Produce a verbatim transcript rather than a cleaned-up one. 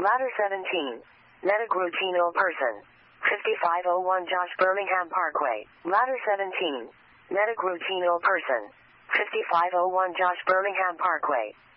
Ladder seventeen. Metagrutino person. fifty-five oh one Josh Birmingham Parkway. Ladder seventeen. Metagrutino person. fifty-five oh one Josh Birmingham Parkway.